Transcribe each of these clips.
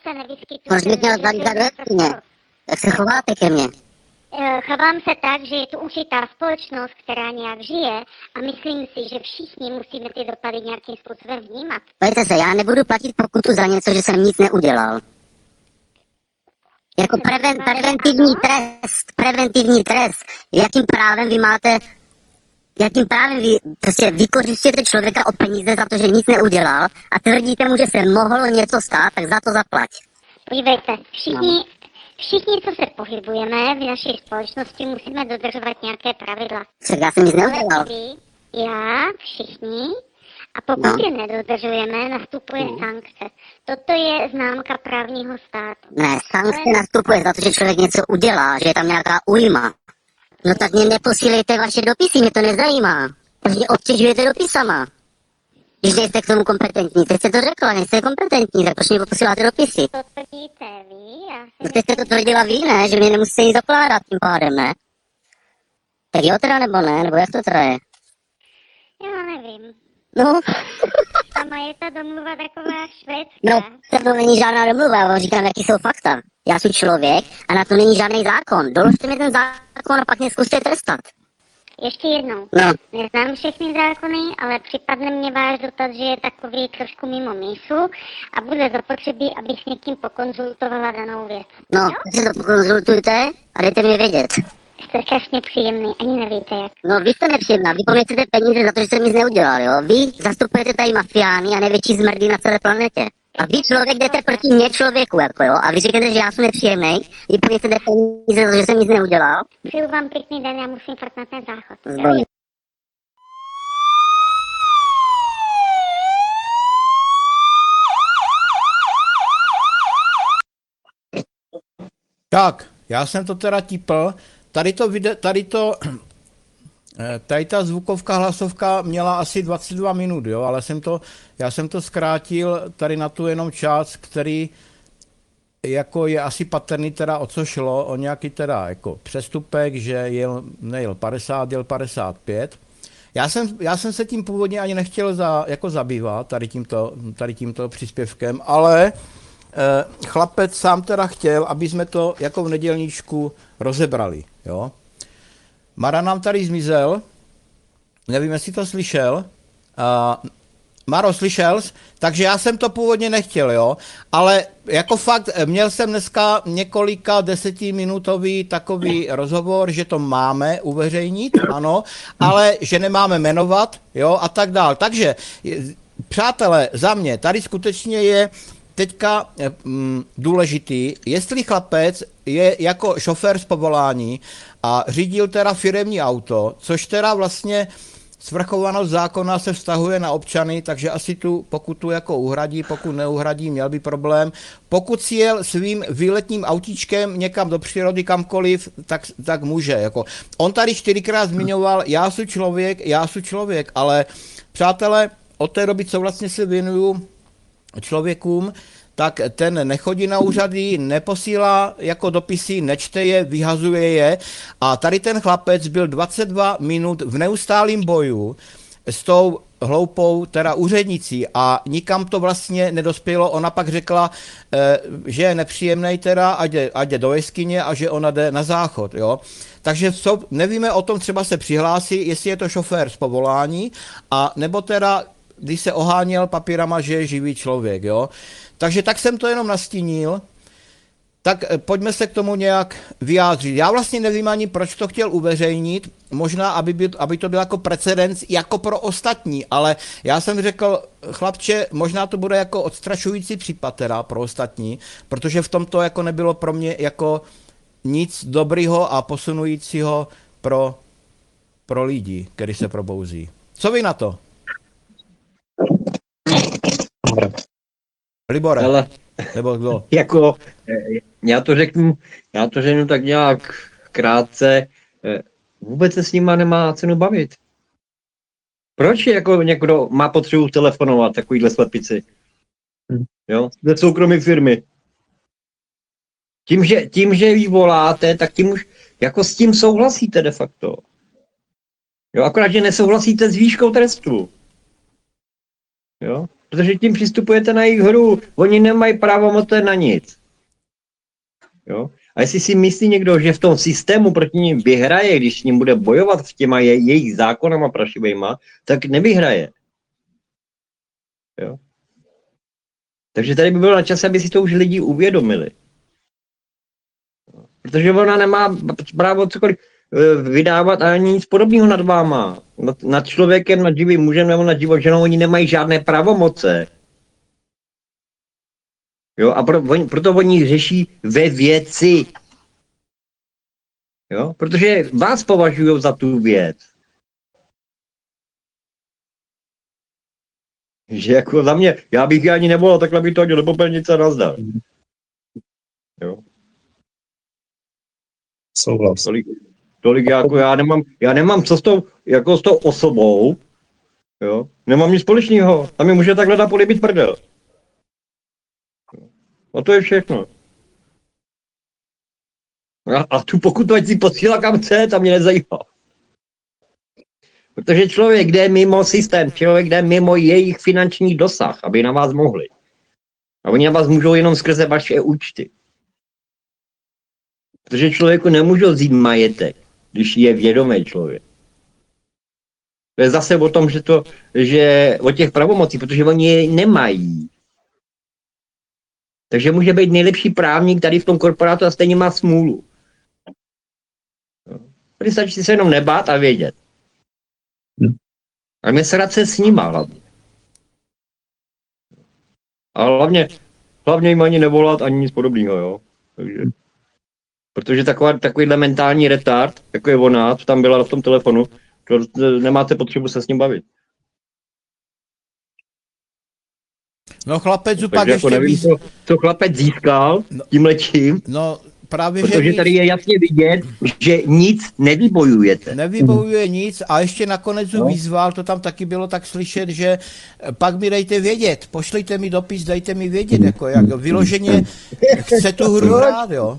se nevyskytuje. Proč bych měl zavítat do jeskyně? Jak se chováte ke mně? Chovám se tak, že je tu určitá společnost, která nějak žije a myslím si, že všichni musíme ty dopady nějakým způsobem vnímat. Pojďte se, já nebudu platit pokutu za něco, že jsem nic neudělal. Jako preventivní trest. Jakým právem vy prostě vykořistíte člověka o peníze za to, že nic neudělal a tvrdíte mu, že se mohlo něco stát, tak za to zaplať. Podívejte, všichni, co se pohybujeme v naší společnosti, musíme dodržovat nějaké pravidla. Já jsem nic neudělal. Já, všichni, a pokud je nedodržujeme, nastupuje sankce. Toto je známka právního státu. Ne, sankce nastupuje za to, že člověk něco udělá, že je tam nějaká újma. No tak mě neposílejte vaše dopisy, mě to nezajímá. Proč mě obtěžujete dopisama? Když nejste k tomu kompetentní, teď jste to řekla, nejste kompetentní, tak proč mě posíláte dopisy? To tvrdíte vy? No teď jste to tvrdila vy, ne? Že mě nemusíte nic dokládat tím pádem, ne? Tak jo teda nebo ne? Nebo jak to teda je? Já nevím. No. Sama je ta domluva taková švédská. No, to není žádná domluva, já vám říkám, jaký jsou fakta. Já jsem člověk a na to není žádný zákon. Doložte mi ten zákon a pak mě zkuste trestat. Ještě jednou. No. Neznám všechny zákony, ale připadne mě váš dotaz, že je takový trošku mimo mísu a bude zapotřebí, abych s někým pokonzultovala danou věc. No, si to pokonzultujte a dejte mi vědět. Jste strašně příjemný, ani nevíte jak. No, vy jste nepříjemná, vy po mně chcete peníze za to, že jsem nic neudělal, jo? Vy zastupujete tady mafiány a největší zmrdy na celé planetě. A vy člověk jdete proti mě člověku, jako jo? A vy říkáte, že já jsem nepříjemný, vy po mně chcete peníze za to, že jsem nic neudělal. Přeju vám pěkný den, já musím fakt na ten záchod. Zbojím. Tak, já jsem to teda tipl. Tady ta zvukovka, hlasovka měla asi 22 minut, jo, ale já jsem to zkrátil tady na tu jenom část, který jako je asi patrný teda, o co šlo, o nějaký teda jako přestupek, že nejel 50, jel 55. Já jsem se tím původně ani nechtěl zabývat, tady tímto příspěvkem, ale chlapec sám teda chtěl, aby jsme to jako v nedělníčku rozebrali, jo. Mara nám tady zmizel, nevím, jestli to slyšel. Maro, slyšel jsi? Takže já jsem to původně nechtěl, jo, ale jako fakt měl jsem dneska několika desetiminutový takový rozhovor, že to máme uveřejnit, ano, ale že nemáme jmenovat, jo, a tak dál. Takže, přátelé, za mě, tady skutečně je teďka důležitý, jestli chlapec je jako šofér z povolání a řídil teda firemní auto, což teda vlastně svrchovanost zákona se vztahuje na občany, takže asi tu pokutu jako uhradí, pokud neuhradí, měl by problém. Pokud si jel svým výletním autíčkem někam do přírody, kamkoliv, tak může. Jako. On tady 4krát zmiňoval, já jsem člověk, ale přátelé, od té doby, co vlastně se věnuju člověkům, tak ten nechodí na úřady, neposílá jako dopisy, nečte je, vyhazuje je. A tady ten chlapec byl 22 minut v neustálém boju s tou hloupou teda úřednicí a nikam to vlastně nedospělo. Ona pak řekla, že je nepříjemnej teda, ať jde do jeskyně a že ona jde na záchod, jo. Takže nevíme o tom, třeba se přihlásí, jestli je to šofér z povolání, a nebo teda, když se oháněl papírama, že je živý člověk, jo. Takže tak jsem to jenom nastínil, tak pojďme se k tomu nějak vyjádřit. Já vlastně nevím ani, proč to chtěl uveřejnit, možná, aby to byl jako precedens jako pro ostatní, ale já jsem řekl, chlapče, možná to bude jako odstrašující případ teda pro ostatní, protože v tom to jako nebylo pro mě jako nic dobrýho a posunujícího pro lidi, který se probouzí. Co vy na to? Libore, ale, nebo kdo? Jako, já to řeknu tak nějak krátce, vůbec se s nima nemá cenu bavit. Proč jako někdo má potřebu telefonovat takovýhle slepici? Jo, ze soukromé firmy. Tím, že jí voláte, tak tím už jako s tím souhlasíte de facto. Jo, akorát, že nesouhlasíte s výškou trestu. Jo? Protože tím přistupujete na jejich hru. Oni nemají právomoce na nic. Jo? A jestli si myslí někdo, že v tom systému proti ním vyhraje, když s ním bude bojovat s těma jejich zákonama prašivejma, tak nevyhraje. Jo? Takže tady by bylo na čase, aby si to už lidi uvědomili. Protože ona nemá právo cokoliv vydávat ani nic podobného nad váma. Nad člověkem, nad živým mužem nebo nad život ženou, oni nemají žádné pravomoce. Jo, a proto oni řeší ve věci. Jo, protože vás považují za tu věc. Že jako za mě, já bych je ani nevolal, takhle bych to hodil do popelnice a nazdar. Jo. Souhlas. Tolik jako já nemám co s tou, jako s tou osobou, jo, nemám nic společného. A mi může takhle políbit prdel. A to je všechno. A tu pokutu ať si posílá kam chce, tam mě nezajímá. Protože člověk jde mimo systém, člověk jde mimo jejich finanční dosah, aby na vás mohli. A oni na vás můžou jenom skrze vaše účty. Protože člověku nemůžou vzít majetek, když je vědomý člověk. To je zase o tom, že o těch pravomocí, protože oni je nemají. Takže může být nejlepší právník tady v tom korporátu a stejně má smůlu. Tady stačí se jenom nebát a vědět. A mě se se s nima hlavně. A hlavně jim ani nevolat, ani nic podobného, jo. Takže, protože takovýhle mentální retard, jako je ona, co tam byla v tom telefonu, to nemáte potřebu se s ním bavit. No chlapec Takže pak jako ještě nevím, co chlapec získal tímhletím, No právě, protože že tady je jasně vidět, že nic nevybojujete. nevybojuje nic a ještě nakonec ho vyzval, to tam taky bylo tak slyšet, že pak mi dejte vědět, pošlejte mi dopis, dejte mi vědět, jako jak vyloženě chce tu hru hrát, jo.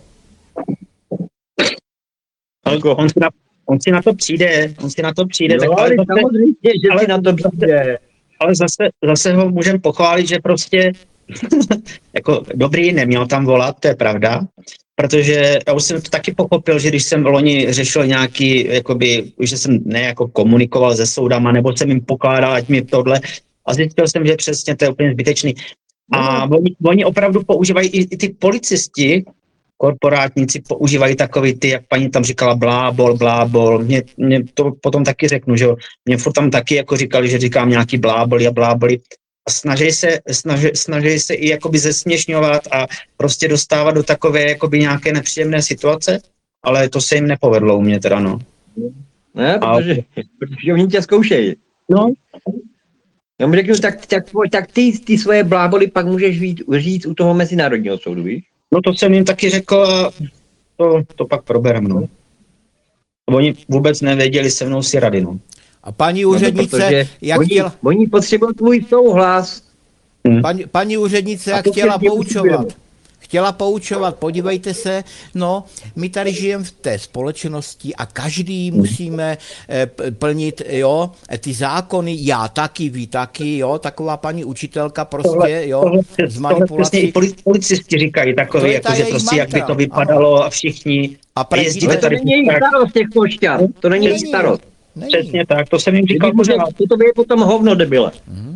On si na to přijde, tak No, ale samozřejmě, že si na to přijde. ale zase ho můžeme pochválit, že prostě jako dobrý, neměl tam volat, to je pravda, protože já už jsem to taky pochopil, že když jsem v loni řešil nějaký, jakoby, že jsem jako komunikoval se soudama, nebo jsem jim pokládal, ať mi tohle, a zjistil jsem, že přesně to je úplně zbytečný. A oni opravdu používají i ty policisti, korporátníci používají takový ty, jak paní tam říkala, blábol. Mě to potom taky řeknu, že jo. Mě furt tam taky jako říkali, že říkám nějaký bláboli a bláboli. A snaží se i jakoby zesměšňovat a prostě dostávat do takové jakoby nějaké nepříjemné situace, ale to se jim nepovedlo u mě teda, no. Ne, protože oni tě zkoušejí. No. Já mu řeknu, tak ty svoje bláboli pak můžeš říct u toho mezinárodního soudu, víš? No to jsem jim taky řekl a to pak proberem, no. Oni vůbec nevěděli se mnou si rady, no. A paní úřednice, jak chtěla... Oni potřebují tvůj souhlas. Paní úřednice, jak chtěla poučovat, podívejte se, no, my tady žijeme v té společnosti a každý musíme plnit, jo, ty zákony, já taky, vy taky, jo, taková paní učitelka prostě, z manipulací. Policisti říkají takový, jako, že prostě jak by to vypadalo, ano. A všichni jezdíme tady. To není jejich starost těch pošťat, to není jejich starost. Přesně tak, to jsem jim říkal pořád. To je potom hovno, debile.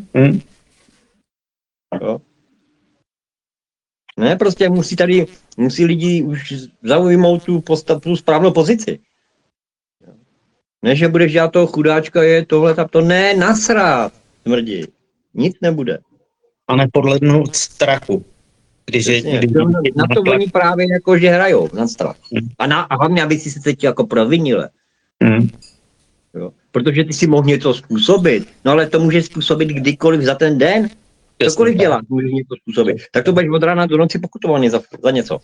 Jo. Ne, prostě musí lidi už zaujmout tu správnou pozici. Ne, že budeš dělat toho chudáčka, je tohle, to ne, nasrát, smrdí. Nic nebude. A nepodlednout strachu. Na to oni právě jako, že hrajou, na strach. A hlavně, aby si se cítil jako provinile. Jo. Protože ty si mohl něco způsobit, no ale to může způsobit kdykoliv za ten den. Cokoliv dělat, můžeš něco způsobit. Tak to budeš od rána do noci pokutovaný za něco.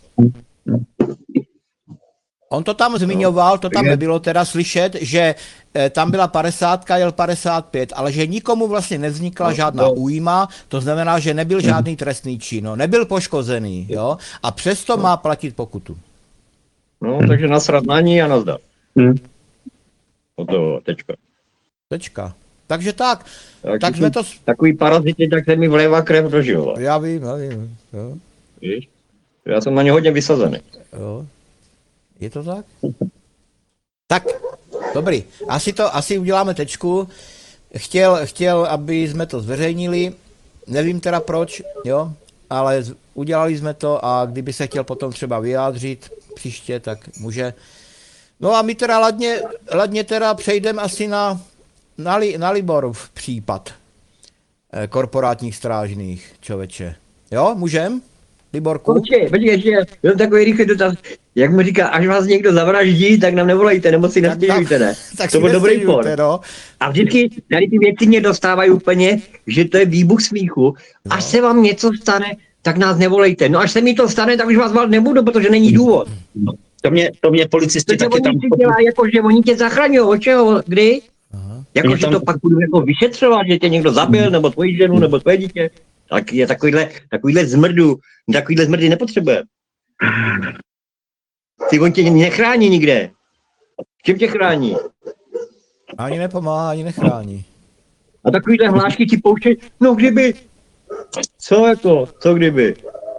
On to tam zmiňoval, to tam nebylo teda slyšet, že tam byla 50, jel 55, ale že nikomu vlastně nevznikla žádná újma, to znamená, že nebyl žádný trestný čin, no, nebyl poškozený, jo, a přesto má platit pokutu. No, takže nasrat na ní a nazdar. Tečka. Takže tak jsme to... Takový parazity, tak se mi vlévá krev do života. Já vím. Jo. Víš? Já jsem na ně hodně vysazený. Jo. Je to tak? Tak, dobrý. Asi uděláme tečku. Chtěl, aby jsme to zveřejnili. Nevím teda proč, jo, ale udělali jsme to a kdyby se chtěl potom třeba vyjádřit příště, tak může. No a my teda ladně teda přejdeme asi na Liborův případ korporátních strážných, člověče. Jo, můžem? Liborku? Počkej, ještě takový rychlý dotaz. Jak mu říká, až vás někdo zavraždí, tak nám nevolejte, nebo si nestěžujte, ne? Tak to byl dobrý for. No. A vždycky tady ty věci mě dostávají úplně, že to je výbuch smíchu. No. Až se vám něco stane, tak nás nevolejte. No až se mi to stane, tak už vás volat nebudu, protože není důvod. No, to mě policisti Protože taky tam... oni si dělají, jako, že oni tě zachraňují, od čeho, kdy? Jako, že to pak budu jako vyšetřovat, že tě někdo zabil, nebo tvoji ženu, nebo tvoje dítě. Tak je takovýhle zmrdy nepotřebuje. Ty on tě nechrání nikde. Čím tě chrání? Ani nepomáhá, ani nechrání. A takovýhle hlášky ti pouštějí, no kdyby. Co kdyby?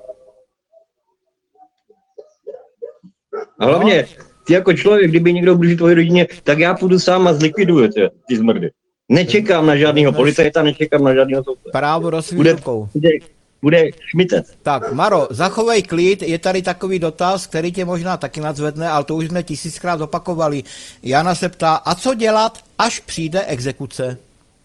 A hlavně, ty jako člověk, kdyby někdo blíží tvoji rodině, tak já půjdu sám a zlikviduju ty zmrdy. Nečekám na žádného policajta, nečekám na žádného soudce. Právo do svých rukou. Bude šmitec. Tak, Maro, zachovej klid, je tady takový dotaz, který tě možná taky nadzvedne, ale to už jsme 1000krát opakovali. Jana se ptá, a co dělat, až přijde exekuce?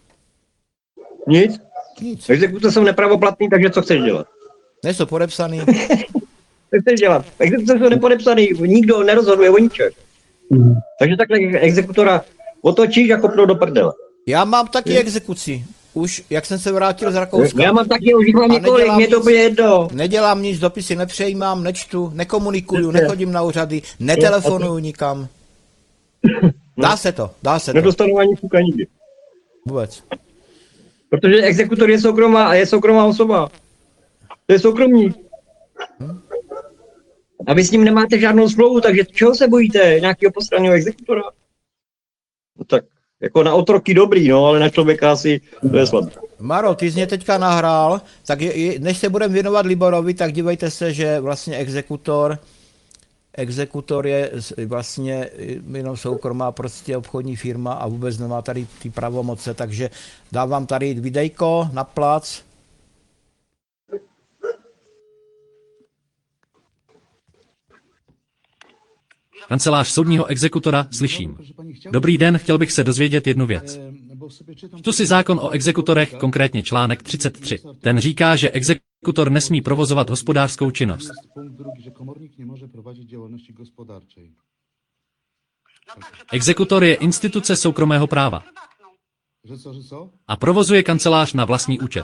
Nic. Nic. Exekuce jsou nepravoplatný, takže co chceš dělat? Nejsou podepsaný. Co chceš dělat? Exekuce jsou nepodepsaný, nikdo nerozhoduje o ničem. Takže takhle exekutora otočíš a kopnou do prdele. Já mám taky exekuci. Už, jak jsem se vrátil z Rakouska. Já mám taky, už mám několik, mě to bude jedno. Nedělám nic, dopisy nepřejímám, nečtu, nekomunikuju, nechodím na úřady, netelefonuju nikam. Dá se to. Nedostanu ani fuka nikdy. Vůbec. Protože exekutor je soukromá osoba. To je soukromník. A vy s ním nemáte žádnou smlouvu, takže čeho se bojíte? Nějakého postranného exekutora? No tak, jako na otroky dobrý, no, ale na člověka asi to je slabý. Maro, ty jsi mě teďka nahrál, tak než se budeme věnovat Liborovi, tak dívejte se, že vlastně exekutor je vlastně jenom soukromá prostě obchodní firma a vůbec nemá tady ty pravomoce, takže dávám tady videjko na plac. Kancelář soudního exekutora, slyším. Dobrý den, chtěl bych se dozvědět jednu věc. Čtu si zákon o exekutorech, konkrétně článek 33. Ten říká, že exekutor nesmí provozovat hospodářskou činnost. Exekutor je instituce soukromého práva a provozuje kancelář na vlastní účet.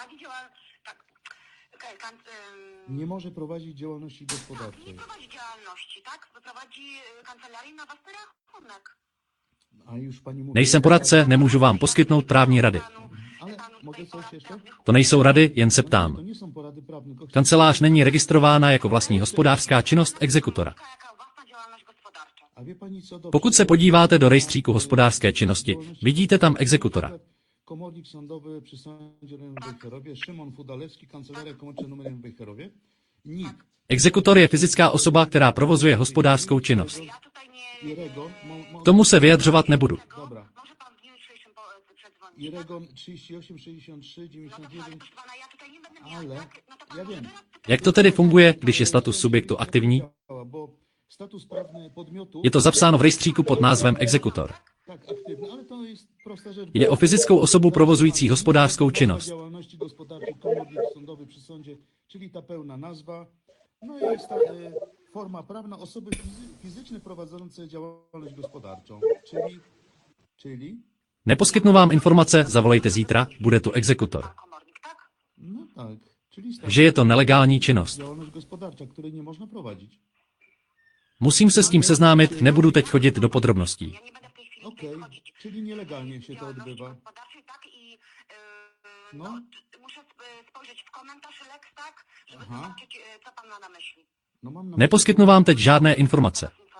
Nie może prowadzić działalności gospodarczej. Nie prowadzi działalności, tak? Prowadzi kancelarię na własny rachunek. A już pani mówi... Nejsem poradce, nemůžu vám poskytnout právní rady. Ale mogę coś jeszcze? To nejsou rady, jen se ptám. To nie są porady prawne. Kancelář není registrována jako vlastní hospodářská činnost exekutora. Jaka własna działalność gospodarcza? A wie pani co do... Pokud se podíváte do rejstříku hospodářské činnosti, vidíte tam exekutora. Komornik sądowy przy sądzie rejonowym w Wejherowie, Szymon Fudalewski, kancelaria komornicza numerem w Wejherowie. NIK. Exekutor je fyzická osoba, která provozuje hospodářskou činnost. Ja tutaj nie... Irego... K tomu se vyjadřovat nebudu. Dobra. Może pan w dniu jutrzejszym przedzwonić. Iregon 38 63 99... Proszę pana, ja tutaj nie będę miała... Ale... tak? No to pan Ja może wiem. teraz... Jak to tedy funguje, když je status subjektu aktivní? Bo status prawny podmiotu... Je to zapsáno v rejstříku pod názvem exekutor. Tak, aktywny, ale to jest prosta rzecz. Jde o fyzickou osobu provozující hospodářskou činnost. Działalności gospodarczej, komornik sądowy przy sądzie, czyli ta pełna nazwa. No i jest ta forma prawna osoby fizyczne prowadzące działalność gospodarczą, czyli... Neposkytnu vám informace, zavolejte zítra, bude tu exekutor. Komornik, tak? No tak, czyli Že je to nelegální činnost. działalność gospodarcza, której nie można prowadzić. Musím se s tím seznámit, nebudu teď chodit do podrobností. Ja nie będę w tej chwili Okej, wchodzić. czyli nielegalnie się to Działalności odbywa. gospodarczej, tak? I No. muszę spojrzeć w komentarz Lex, tak? Żeby Aha. zobaczyć, co pan ma na myśli. No mam na Neposkytnu vám teď žádné informace. Informacji.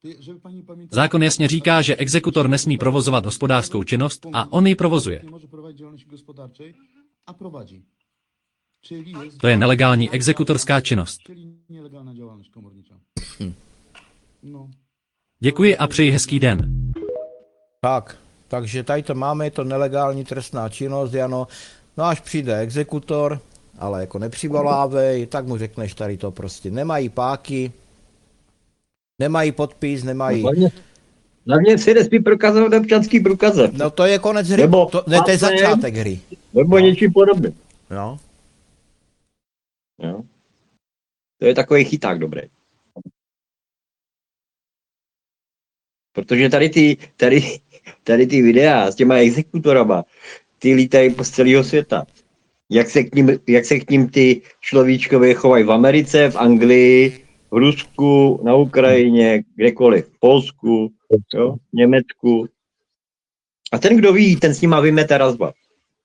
Żeby pani pamiętała, Zákon jasně říká, že exekutor nesmí provozovat hospodářskou činnost a on ji provozuje. nie może prowadzić działalności gospodarczej, a prowadzi. Czyli jest To je nelegální exekutorská činnost. czyli nielegalna działalność komornicza. No. Děkuji a přeji hezký den. Tak, takže tady to máme, je to nelegální trestná činnost, Jano. No až přijde exekutor, ale jako nepřivolávej, tak mu řekneš tady to prostě. Nemají páky, nemají podpis, nemají... Hlavně si nesmí prokazovat občanský průkaze. No to je konec hry, Nebo to je patent, začátek hry. Nebo něčím podobným. No. Jo. To je takový chyták dobrý. Protože tady ty videa s těma exekutorama, ty lítají po z celého světa. Jak se k ním ty človíčkové chovají v Americe, v Anglii, v Rusku, na Ukrajině, kdekoliv, v Polsku, jo, v Německu. A ten, kdo ví, ten s nima vymete razba.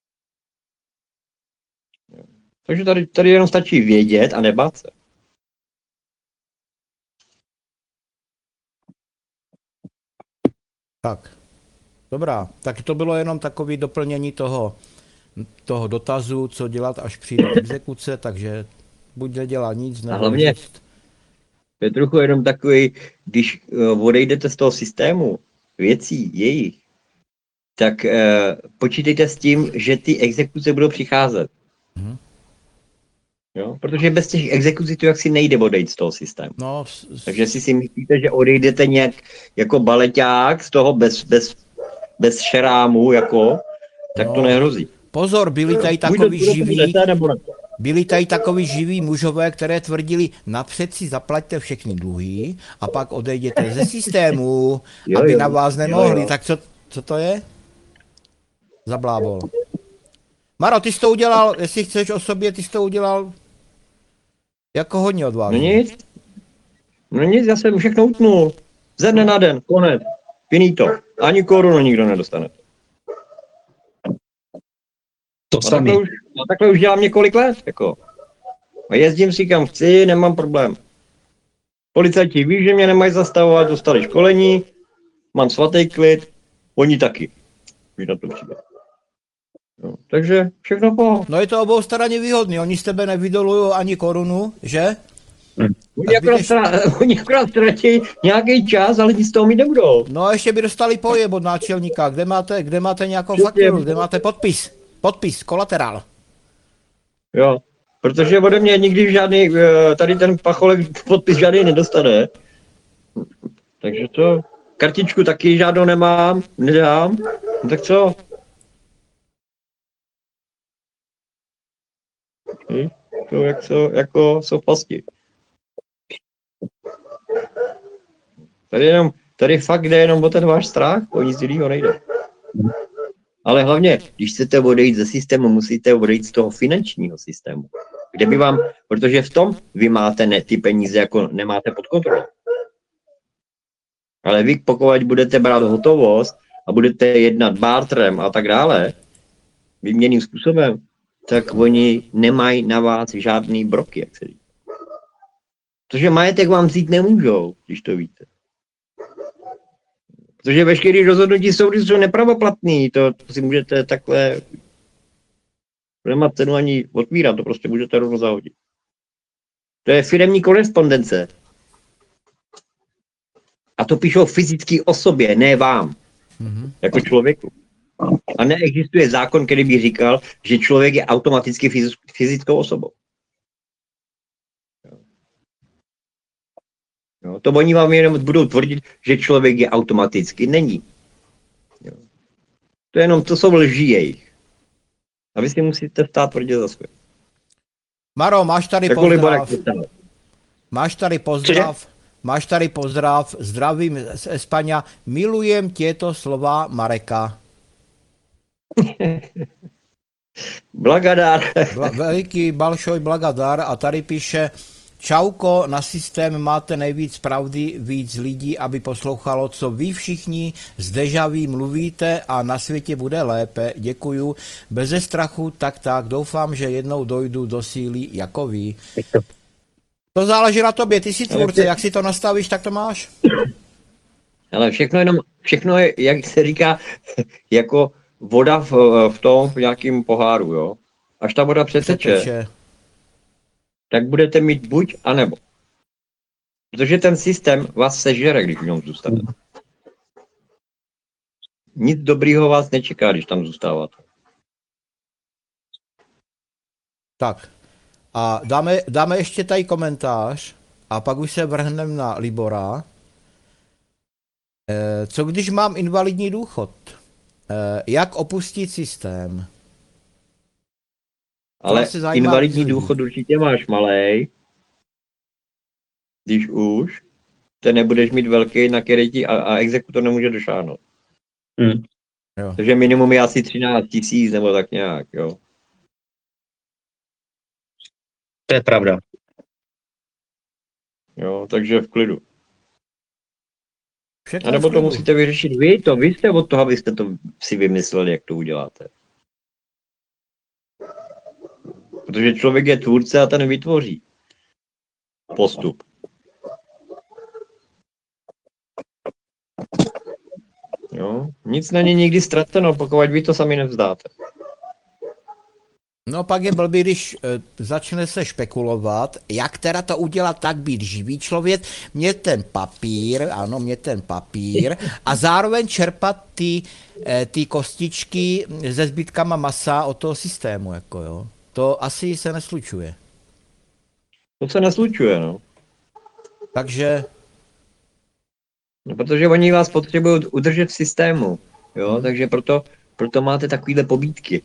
Takže tady jenom stačí vědět a nebát se. Tak, dobrá. Tak to bylo jenom takové doplnění toho dotazu, co dělat, až přijde exekuce, takže buď nedělá nic, nebo... A hlavně, je trochu jenom takový, když odejdete z toho systému věcí jejich, tak počítejte s tím, že ty exekuce budou přicházet. Jo? Protože bez těch exekucí to jaksi nejde odejít z toho systému. No, Takže si myslíte, že odejdete nějak jako baleťák z toho bez šerámu, jako, tak to nehrozí. Pozor, byli tady takový živí mužové, které tvrdili, napřed si zaplaťte všechny dluhy a pak odejděte ze systému, aby na vás nemohli. Tak co to je? Za blábol. Maro, ty jsi to udělal, jestli chceš o sobě, ty jsi to udělal jako hodně odvážně. No nic, já jsem všechno utnul. Ze dne na den, konec. Finito. Ani korunu nikdo nedostane. To samý. Takhle už dělám několik let. Jako. A jezdím si kam chci, nemám problém. Policajti ví, že mě nemají zastavovat, dostali školení, mám svatý klid, oni taky. Víš na to přijde. No, takže všechno po. No je to obou straně výhodný, oni z tebe nevydolují ani korunu, že? Oni akorát ztratí nějaký čas, ale nic z toho mít nebudou. No a ještě by dostali pojeb od náčelníka, kde máte nějakou fakturu, kde máte podpis, kolaterál. Jo, protože ode mě nikdy žádný, tady ten pacholek podpis žádný nedostane. Takže to, kartičku taky žádnou nemám, nedám, no tak co? To jako jsou pasti. Tady fakt jde jenom o ten váš strach, o nic jiného nejde. Ale hlavně, když chcete odejít ze systému, musíte odejít z toho finančního systému. Kde by vám, protože v tom vy máte ty peníze jako nemáte pod kontrolou. Ale vy pokud budete brát hotovost a budete jednat barterem a tak dále, výměnným způsobem, tak oni nemají na vás žádný broky, jak se říká. Protože majetek vám vzít nemůžou, když to víte. Protože veškeré rozhodnutí soudy jsou nepravoplatný, to si můžete takhle, nemá cenu ani otvírat, to prostě můžete rovnou zahodit. To je firemní korespondence. A to píšou fyzické osobě, ne vám, jako člověku. A neexistuje zákon, který by říkal, že člověk je automaticky fyzickou osobou. Jo, to oni vám jenom budou tvrdit, že člověk je automaticky. Není. Jo. To jsou lži jejich. A vy si musíte stát tvrdě za své. Maro, máš tady pozdrav. Máš tady pozdrav. Zdravím z Espaňa. Milujem těto slova Mareka. Blagadár. Veliký balšoj blagadár a tady píše Čauko, na systém máte nejvíc pravdy, víc lidí, aby poslouchalo, co vy všichni z dežaví mluvíte a na světě bude lépe. Děkuju. Beze strachu, tak, doufám, že jednou dojdu do síly jako vy. To záleží na tobě, ty jsi tvůrce, jak si to nastavíš, tak to máš. Ale všechno je, jak se říká, jako voda v nějakém poháru, jo. Až ta voda přeteče, tak budete mít buď, anebo. Protože ten systém vás sežere, když v něm zůstanete. Nic dobrýho vás nečeká, když tam zůstáváte. Tak. A dáme ještě tady komentář a pak už se vrhneme na Libora. Co když mám invalidní důchod? Jak opustit systém? Ale invalidní důchod určitě máš malej. Když už, te nebudeš mít velký, na který ti a exekutor nemůže došáhnout. Jo. Takže minimum je asi 13 000 nebo tak nějak, jo. To je pravda. Jo, takže v klidu. Všechno A nebo v to klidu. musíte vyřešit vy jste od toho, abyste to si vymysleli, jak to uděláte. Protože člověk je tvůrce a ten vytvoří postup. Jo, nic není nikdy ztraceno, pokud vy to sami nevzdáte. No pak je blbý, když začne se špekulovat, jak teda to udělat tak, být živý člověk, mít ten papír a zároveň čerpat ty kostičky se zbytkama masa od toho systému, jako jo. To asi se neslučuje. To se neslučuje, no. Takže... No, protože oni vás potřebují udržet v systému, jo, takže proto máte takovýhle pobídky.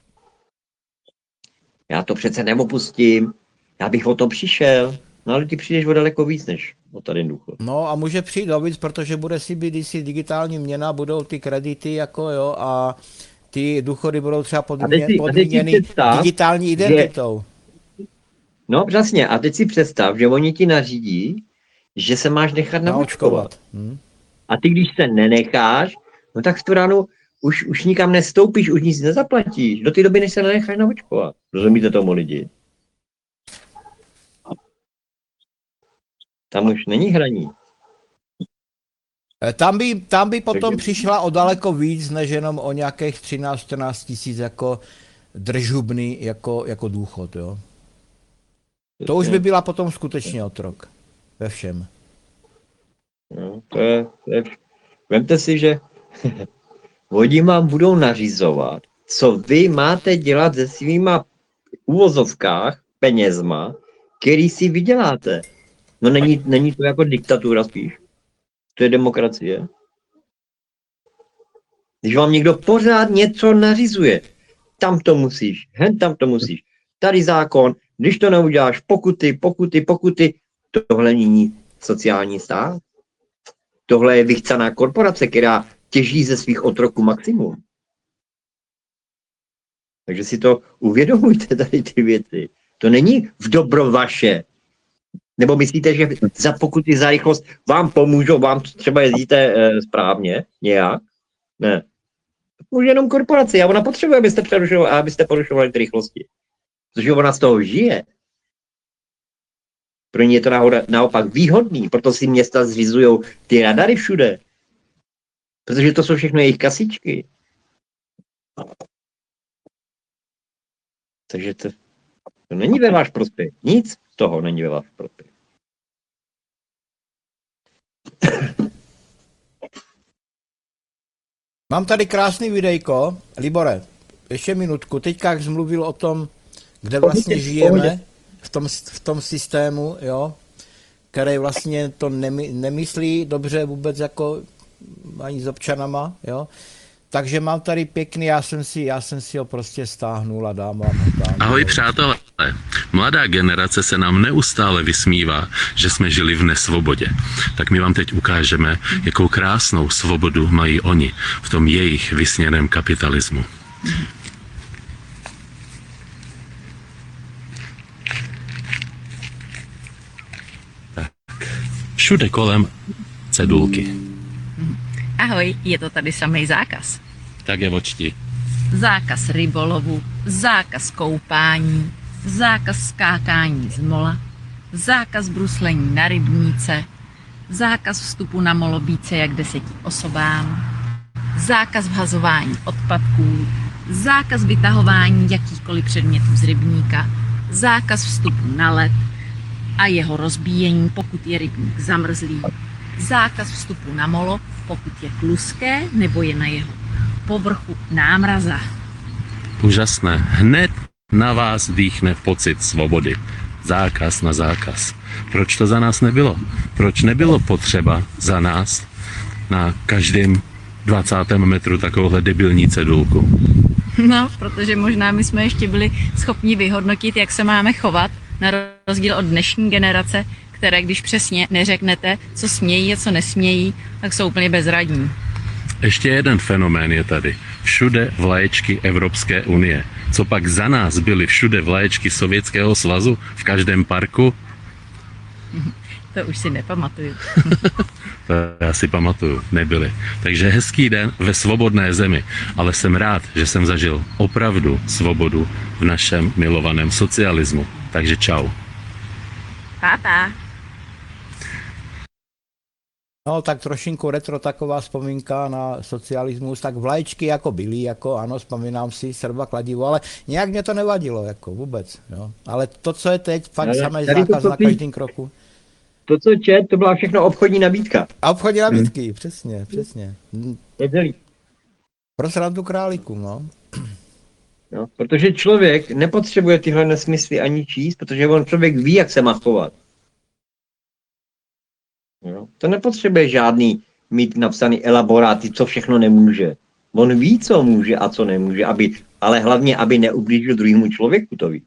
Já to přece neopustím, já bych o to přišel, no ale ty přijdeš o daleko víc, než o tady důchod. No a může přijít do víc, protože bude si být digitální měna, budou ty kredity, jako jo, a ty důchody budou třeba podmíněny digitální identitou. No přesně, a teď si představ, že oni ti nařídí, že se máš nechat naočkovat. A ty, když se nenecháš, no tak v tu ránu už nikam nestoupíš, už nic nezaplatíš. Do té doby, než se nenecháš naočkovat. Rozumíte tomu lidi? Tam už není hraní. Tam by potom přišla o daleko víc, než jenom o nějakých 13-14 tisíc jako držubný, jako důchod, jo. To už by byla potom skutečně otrok. Ve všem. No, to je vemte si, že oni vám budou nařizovat, co vy máte dělat se svýma uvozovkách, penězma, který si vyděláte. No není to jako diktatura spíš. To je demokracie. Když vám někdo pořád něco nařizuje, tam to musíš, tam to musíš. Tady zákon, když to neuděláš, pokuty, tohle není sociální stát. Tohle je vychcaná korporace, která těží ze svých otroků maximum. Takže si to uvědomujte, tady ty věci. To není v dobro vaše. Nebo myslíte, že za pokuty za rychlost vám pomůžou, vám třeba jezdíte správně nějak? Ne. Může jenom korporace a ona potřebuje, abyste porušovali ty rychlosti. Protože ona z toho žije. Pro ně je to naopak výhodný, proto si města zřizují ty radary všude. Protože to jsou všechno jejich kasičky. Takže to není ve váš prospěch. Nic z toho není ve váš prospěch. Mám tady krásný videjko. Libore, ještě minutku. Teďka, jak jsi mluvil o tom, kde vlastně žijeme, v tom systému, jo, který vlastně to nemyslí dobře vůbec jako ani s občanama, jo. Takže mám tady pěkný, já jsem si ho prostě stáhnul a dám vám ho tam. Ahoj přátelé, mladá generace se nám neustále vysmívá, že jsme žili v nesvobodě. Tak my vám teď ukážeme, jakou krásnou svobodu mají oni v tom jejich vysněném kapitalismu. Tak, všude kolem cedulky. Ahoj, je to tady samý zákaz. Tak je očti. Zákaz rybolovu, zákaz koupání, zákaz skákání z mola, zákaz bruslení na rybníce, zákaz vstupu na molo více jak 10 osobám, zákaz vhazování odpadků, zákaz vytahování jakýchkoliv předmětů z rybníka, zákaz vstupu na led a jeho rozbíjení, pokud je rybník zamrzlý, zákaz vstupu na molo, pokud je kluské nebo je na jeho povrchu námraza. Úžasné. Hned na vás dýchne pocit svobody. Zákaz na zákaz. Proč to za nás nebylo? Proč nebylo potřeba za nás na každém 20. metru takovouhle debilní cedulku? No, protože možná my jsme ještě byli schopni vyhodnotit, jak se máme chovat, na rozdíl od dnešní generace, které když přesně neřeknete, co smějí a co nesmějí, tak jsou úplně bezradní. Ještě jeden fenomén je tady. Všude vlaječky Evropské unie. Co pak za nás byly všude vlaječky Sovětského svazu v každém parku? To už si nepamatuju. To já si pamatuju, nebyly. Takže hezký den ve svobodné zemi, ale jsem rád, že jsem zažil opravdu svobodu v našem milovaném socialismu. Takže čau. Pátá. No, tak trošinku retro taková vzpomínka na socialismus, tak vlaječky jako byly, jako ano, vzpomínám si, Srba kladivo, ale nějak mě to nevadilo, jako vůbec, jo. Ale to, co je teď, fakt samý zákaz na každém kroku. To, co to byla všechno obchodní nabídka. A obchodní nabídky, přesně. Nedělí. Pro srandu králíkům, no. No, protože člověk nepotřebuje tyhle nesmysly ani číst, protože on člověk ví, jak se má chovat. Jo? To nepotřebuje žádný mít napsaný elaboráty, co všechno nemůže. On ví, co může a co nemůže, ale hlavně, aby neublížil druhému člověku, to ví.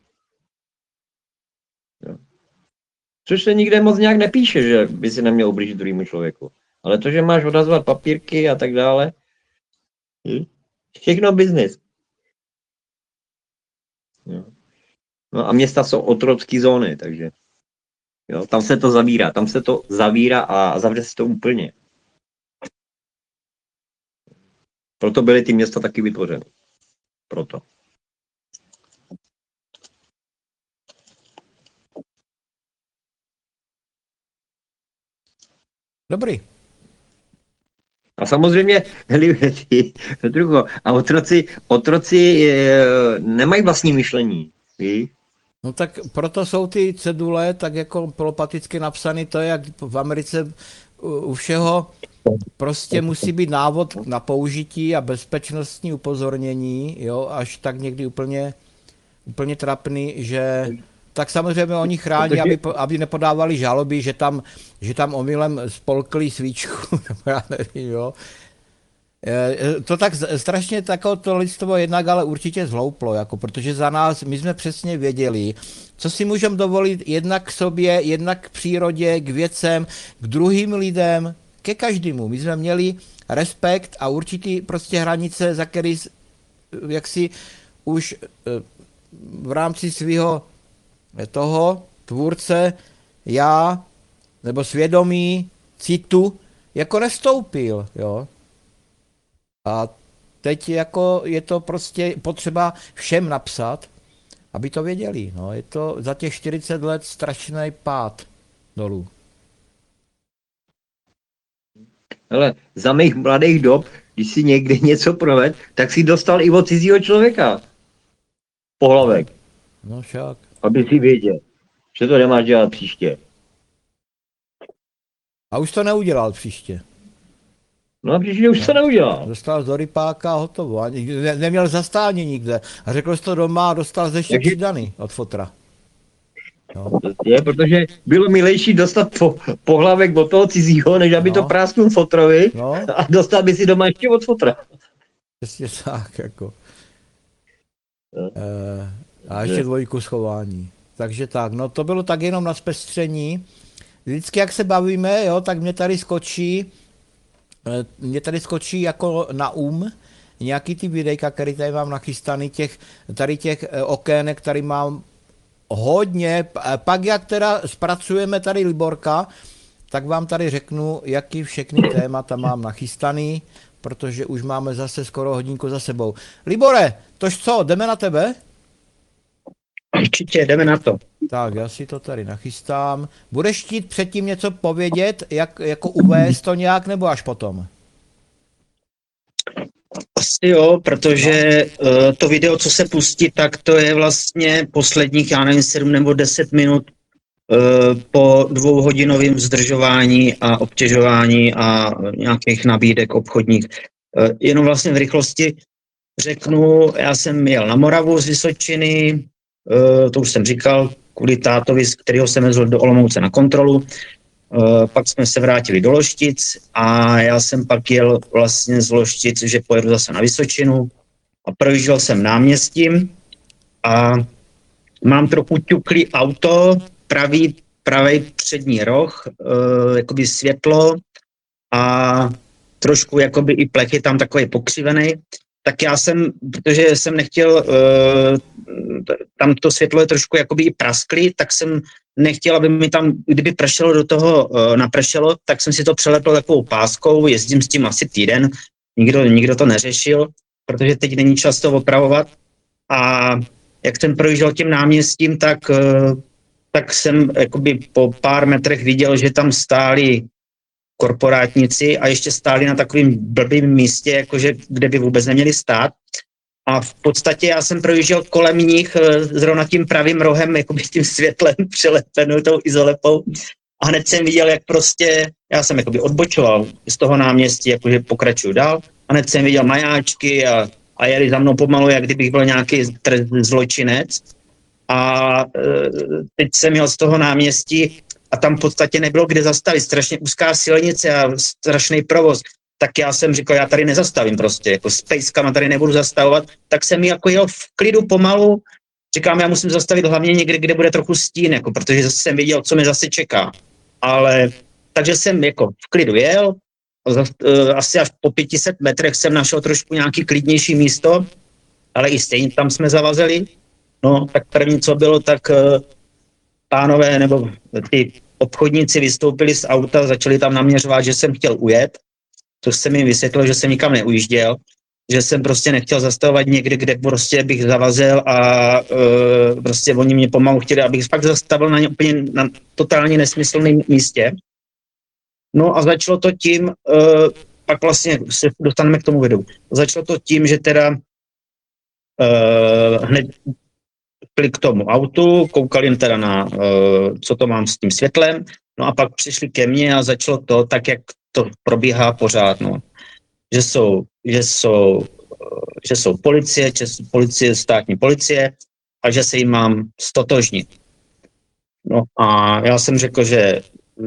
Jo? Což se nikde moc nějak nepíše, že by si neměl ublížit druhému člověku. Ale to, že máš odhazovat papírky a tak dále, všechno biznis. Jo. No a města jsou otrocké zóny, takže jo, tam se to zavírá a zavře se to úplně. Proto byly ty města taky vytvořeny. Proto. Dobrý. A samozřejmě, a otroci nemají vlastní myšlení. Ví? No tak proto jsou ty cedule tak jako polopaticky napsané, to je jak v Americe u všeho prostě musí být návod na použití a bezpečnostní upozornění, jo, až tak někdy úplně trapný, že tak samozřejmě oni chrání, aby nepodávali žaloby, že tam omylem spolkli svíčku, nebo já nevím, jo. To tak strašně to lidstvo jednak ale určitě zhlouplo, jako, protože za nás, my jsme přesně věděli, co si můžeme dovolit jednak k sobě, jednak k přírodě, k věcem, k druhým lidem, ke každému. My jsme měli respekt a určitý prostě hranice, za který jaksi už v rámci svého toho tvůrce já, nebo svědomí, citu, jako nestoupil, jo. A teď jako je to prostě potřeba všem napsat, aby to věděli. No, je to za těch 40 let strašný pád dolů. Ale za mých mladých dob, když si někde něco proved, tak si dostal i od cizího člověka pohlavek. No však. Aby si věděl, že to nemáš dělat příště. A už to neudělal příště. No a příště už to neudělal. Dostal do rypáka a hotovo. Ani neměl zastání nikde. A řekl jsi to doma a dostal ze ještě přidaný od fotra. No. Je, protože bylo milejší dostat pohlavek od toho cizího, než aby to prásknul fotrovi a dostal by si doma ještě od fotra. Přesně tak, jako. A ještě dvojku schování. Takže tak, no to bylo tak jenom na zpestření. Vždycky, jak se bavíme, jo, tak mě tady skočí jako na nějaký ty videjka, který tady mám nachystaný, těch okének, který mám hodně. Pak jak teda zpracujeme tady Liborka, tak vám tady řeknu, jaký všechny témata mám nachystaný, protože už máme zase skoro hodinku za sebou. Libore, tož co, jdeme na tebe? Určitě, jdeme na to. Tak, já si to tady nachystám. Budeš chtít předtím něco povědět, jak jako uvést to nějak, nebo až potom? Asi jo, protože to video, co se pustí, tak to je vlastně posledních, já nevím, 7 nebo 10 minut po 2hodinovém zdržování a obtěžování a nějakých nabídek obchodních. Jenom vlastně v rychlosti řeknu, já jsem jel na Moravu z Vysočiny, to už jsem říkal, kvůli tátovi, z kterého jsem vezl do Olomouce na kontrolu. Pak jsme se vrátili do Loštic a já jsem pak jel vlastně z Loštic, že pojedu zase na Vysočinu a projížděl jsem náměstím a mám trochu ťuklý auto, pravý přední roh, jakoby světlo a trošku jakoby i plech je tam takový pokřivený. Tak já jsem, protože jsem nechtěl, tam to světlo je trošku jakoby i prasklý, tak jsem nechtěl, aby mi tam, kdyby pršelo do toho napršelo, tak jsem si to přelepil takovou páskou, jezdím s tím asi týden, nikdo to neřešil, protože teď není čas to opravovat. A jak jsem projížděl tím náměstím, tak jsem jakoby po pár metrech viděl, že tam stáli korporátníci a ještě stáli na takovém blbým místě, jakože, kde by vůbec neměli stát. A v podstatě já jsem projížděl kolem nich zrovna tím pravým rohem, jakoby tím světlem přelepenou tou izolepou. A hned jsem viděl, jak prostě, já jsem jakoby odbočoval z toho náměstí, jakože pokračuju dál. A hned jsem viděl majáčky a jeli za mnou pomalu, jak kdybych byl nějaký zločinec. A teď jsem jel z toho náměstí a tam v podstatě nebylo kde zastavit. Strašně úzká silnice a strašný provoz. Tak já jsem říkal, já tady nezastavím prostě, jako s pejskama tady nebudu zastavovat. Tak jsem jako jel v klidu pomalu. Říkám, já musím zastavit hlavně někde, kde bude trochu stín, jako, protože jsem viděl, co mě zase čeká. Ale takže jsem jako v klidu jel. Asi až po 500 metrech jsem našel trošku nějaký klidnější místo, ale i stejně tam jsme zavazeli. No, tak první, co bylo, tak pánové nebo ty obchodníci vystoupili z auta, začali tam naměřovat, že jsem chtěl ujet, což jsem jim vysvětlil, že jsem nikam neujížděl, že jsem prostě nechtěl zastavovat někde, kde prostě bych zavazel a prostě oni mě pomalu chtěli, abych fakt zastavil na totálně nesmyslném místě. No a začalo to tím, pak vlastně se dostaneme k tomu videu, začalo to tím, že teda hned k tomu autu, koukali jen teda na, co to mám s tím světlem, no a pak přišli ke mně a začalo to tak, jak to probíhá pořád, no. Že jsou policie, státní policie a že se jim mám stotožnit. No a já jsem řekl, že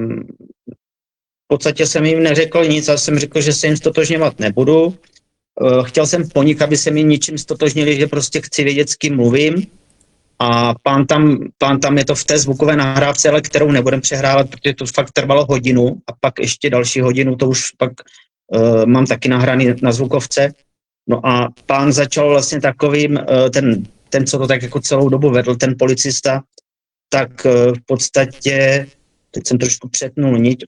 v podstatě jsem jim neřekl nic, a jsem řekl, že se jim stotožňovat nebudu. Chtěl jsem po nich, aby se mi ničím stotožnili, že prostě chci vědět, s kým mluvím. A pán tam je to v té zvukové nahrávce, ale kterou nebudem přehrávat, protože to fakt trvalo hodinu a pak ještě další hodinu, to už pak mám taky nahraný na zvukovce. No a pán začal vlastně takovým, ten, co to tak jako celou dobu vedl, ten policista, tak v podstatě, teď jsem trošku přetnul niť,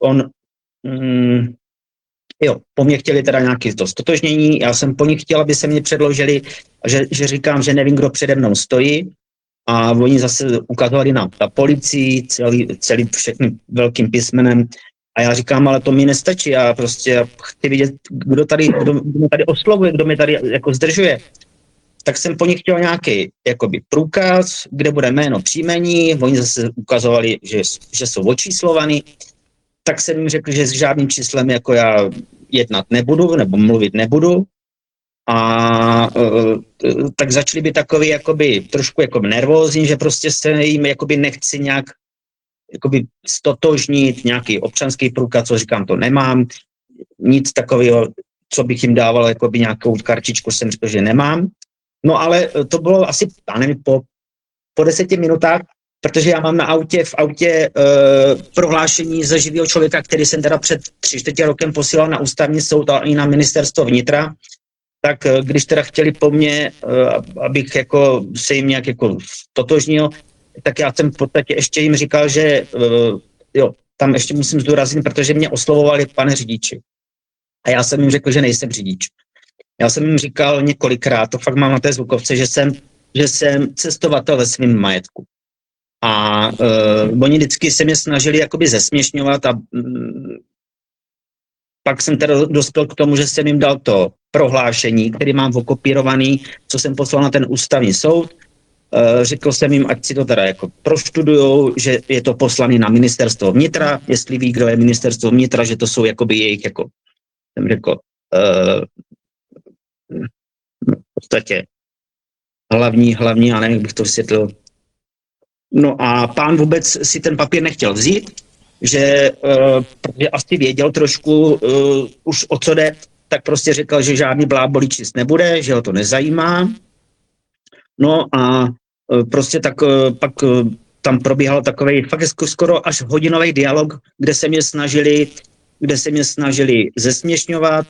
po mně chtěli teda nějaké to stotožnění, já jsem po nich chtěl, aby se mě předložili, že říkám, že nevím, kdo přede mnou stojí, a oni zase ukazovali na policii, celý všechny velkým písmenem. A já říkám, ale to mi nestačí, já prostě chci vidět, kdo mě tady oslovuje, kdo mě tady jako zdržuje. Tak jsem po nich chtěl nějaký jakoby průkaz, kde bude jméno, příjmení, oni zase ukazovali, že jsou očíslovaný. Tak jsem jim řekl, že s žádným číslem jako já jednat nebudu, nebo mluvit nebudu. A tak začali být takový jakoby trošku jakoby nervózní, že prostě se jim jakoby nechci nějak jakoby stotožnit, nějaký občanský průkaz, co říkám, to nemám, nic takového, co bych jim dával, jakoby nějakou kartičku, jsem řekl, že nemám. No ale to bylo asi, já nevím, po 10 minutách, protože já mám v autě prohlášení za živého člověka, který jsem teda před 3/4 rokem posílal na ústavní soud a i na ministerstvo vnitra. Tak když teda chtěli po mně, abych jako se jim nějak jako totožnil, tak já jsem v podstatě ještě jim říkal, že tam ještě musím zdůraznit, protože mě oslovovali pane řidiči. A já jsem jim řekl, že nejsem řidič. Já jsem jim říkal několikrát, to fakt mám na té zvukovce, že jsem že jsem cestovatel ve svém majetku. A oni vždycky se mě snažili jakoby zesměšňovat a pak jsem teda dospěl k tomu, že jsem jim dal to prohlášení, který mám okopírovaný, co jsem poslal na ten ústavní soud. Řekl jsem jim, ať si to teda jako proštudujou, že je to poslaný na ministerstvo vnitra, jestli ví, kdo je ministerstvo vnitra, že to jsou jakoby jejich, jako jsem řekl, v podstatě hlavní, já nevím, jak bych to vysvětlil. No a pán vůbec si ten papír nechtěl vzít, že protože asi věděl trošku už o co jde, tak prostě řekl, že žádný blábolí číst nebude, že ho to nezajímá. No a prostě tak pak tam probíhal takovej fakt skoro až hodinový dialog, kde se mě snažili zesměšňovat.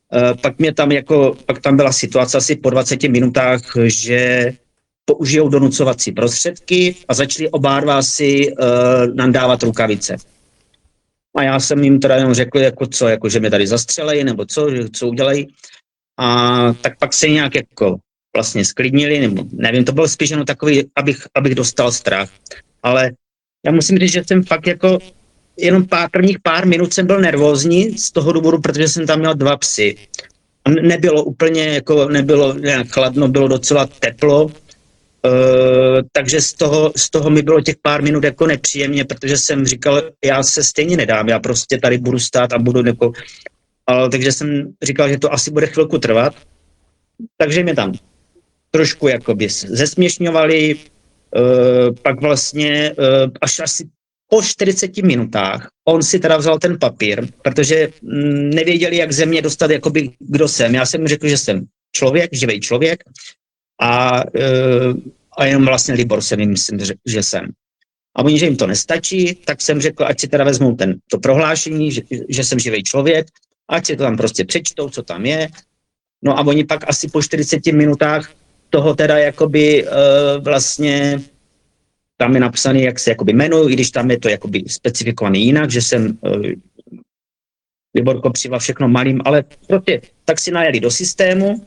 Pak tam byla situace asi po 20 minutách, že použijou donucovací prostředky a začali oba dva si nandávat rukavice. A já jsem jim teda jenom řekl, že mě tady zastřelejí, nebo co udělají. A tak pak se nějak jako vlastně sklidnili, nebo nevím, to bylo spíš jenom takový, abych dostal strach. Ale já musím říct, že jsem fakt jako jenom prvních pár minut jsem byl nervózní z toho důvodu, protože jsem tam měl 2 psy. A nebylo nějak chladno, bylo docela teplo, takže z toho mi bylo těch pár minut jako nepříjemně, protože jsem říkal, já se stejně nedám, já prostě tady budu stát a budu jako, takže jsem říkal, že to asi bude chvilku trvat, takže mě tam trošku jakoby zesměšňovali, pak vlastně až asi po 40 minutách on si teda vzal ten papír, protože nevěděli, jak ze mě dostat, jakoby, kdo jsem. Já jsem mu řekl, že jsem živý člověk a jenom vlastně Libor jsem jim myslím, že jsem. A oni, že jim to nestačí, tak jsem řekl, ať si teda vezmou to prohlášení, že jsem živý člověk, ať si to tam prostě přečtou, co tam je. No a oni pak asi po 40 minutách toho teda jakoby vlastně tam je napsaný, jak se jakoby jmenuji, i když tam je to jakoby specifikovaný jinak, že jsem Liborko Přiva, všechno malým, ale prostě tak si najeli do systému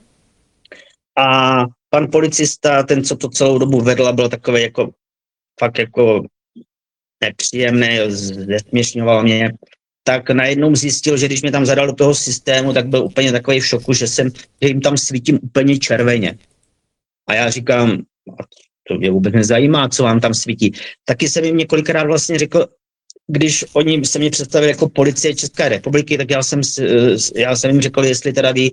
a pan policista, ten, co to celou dobu vedl, byl takový jako fakt jako nepříjemný, zesměšňoval mě, tak najednou zjistil, že když mě tam zadal do toho systému, tak byl úplně takový v šoku, že jim tam svítím úplně červeně. A já říkám, to mě vůbec nezajímá, co vám tam svítí. Taky jsem jim několikrát vlastně řekl, když oni se mě představili jako policie České republiky, tak já jsem jim řekl, jestli teda ví,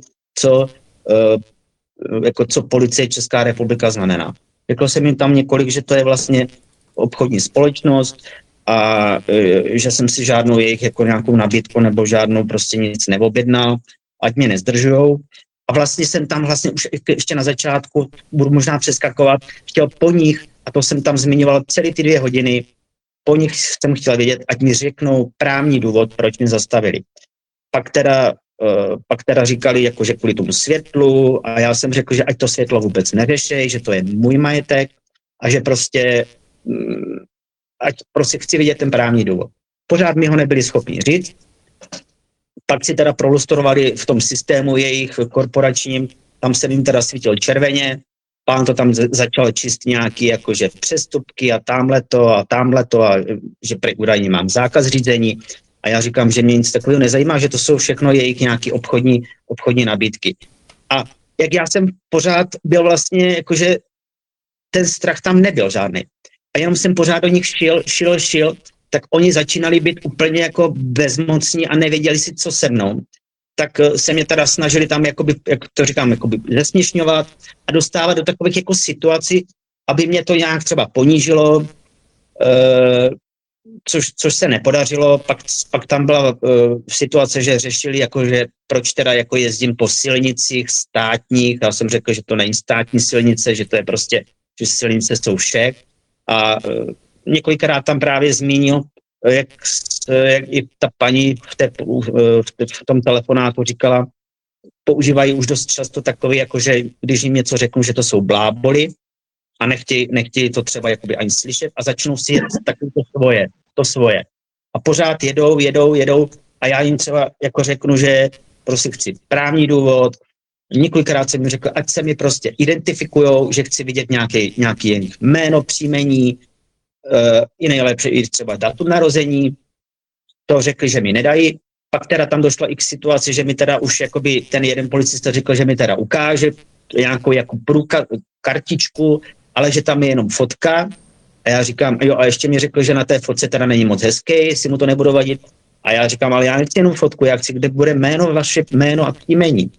co policie Česká republika znamená. Řekl jsem jim tam několik, že to je vlastně obchodní společnost a že jsem si žádnou jejich jako nějakou nabídku nebo žádnou prostě nic neobjednal, ať mě nezdržujou. A vlastně jsem tam vlastně už ještě na začátku, budu možná přeskakovat, chtěl po nich, a to jsem tam zmiňoval celé ty 2 hodiny, po nich jsem chtěl vědět, ať mi řeknou právní důvod, proč mě zastavili. Pak teda říkali, jako, že kvůli tomu světlu, a já jsem řekl, že ať to světlo vůbec neřešej, že to je můj majetek a že prostě, ať prostě chci vidět ten právní důvod. Pořád mi ho nebyli schopni říct. Pak si teda prolustorovali v tom systému jejich korporačním, tam jsem jim teda svítil červeně, pán to tam začal číst nějaký jakože přestupky a tamhleto a že údajně mám zákaz řízení a já říkám, že mě nic takového nezajímá, že to jsou všechno jejich nějaký obchodní nabídky. A jak já jsem pořád byl vlastně, jakože ten strach tam nebyl žádný. A jenom jsem pořád do nich šil, tak oni začínali být úplně jako bezmocní a nevěděli si, co se mnou. Tak se mě teda snažili tam, jakoby, jak to říkám, jakoby zesměšňovat a dostávat do takových jako situací, aby mě to nějak třeba ponížilo, což se nepodařilo. Pak tam byla situace, že řešili, jakože proč teda jako jezdím po silnicích státních. Já jsem řekl, že to není státní silnice, že to je prostě, že silnice jsou všech. A několikrát tam právě zmínil, jak i ta paní v tom telefonátu říkala, používají už dost často takový, jakože když jim něco řeknu, že to jsou bláboli a nechtějí to třeba jakoby ani slyšet a začnou si jet takový to svoje. A pořád jedou a já jim třeba jako řeknu, že prostě chci právní důvod, Několikrát jsem mi řekl, ať se mi prostě identifikujou, že chci vidět nějaký jejich jméno, příjmení, i nejlepší i třeba datum narození. To řekli, že mi nedají. Pak teda tam došlo i k situaci, že mi teda už jakoby ten jeden policista řekl, že mi teda ukáže nějakou jako kartičku, ale že tam je jenom fotka. A já říkám, jo, a ještě mi řekl, že na té fotce teda není moc hezký, jestli mu to nebudu vadit. A já říkám, ale já nechci jenom fotku, já chci, kde bude jméno, vaše jméno a příjmení.